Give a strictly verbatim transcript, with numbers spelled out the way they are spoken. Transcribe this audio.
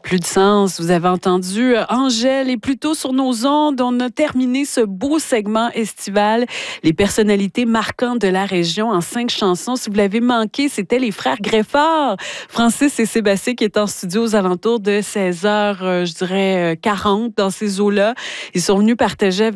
Plus de sens. Vous avez entendu euh, Angèle et plus tôt sur nos ondes, on a terminé ce beau segment estival. Les personnalités marquantes de la région en cinq chansons. Si vous l'avez manqué, c'était les frères Greffard. Francis et Sébastien qui étaient en studio aux alentours de seize heures, euh, je dirais quarante dans ces eaux-là. Ils sont venus partager avec